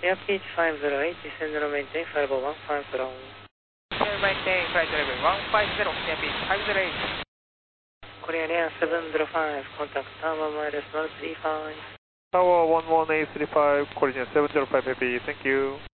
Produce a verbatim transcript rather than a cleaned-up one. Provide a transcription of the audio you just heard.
Airpage five zero eight, descend and maintain five oh one five zero. Maintain flight level one five zero, Airpage five zero eight. Korean Air seven zero five, contact Tower minus one three five. Tower one one eight three five, Korean seven zero five Heavy, thank you.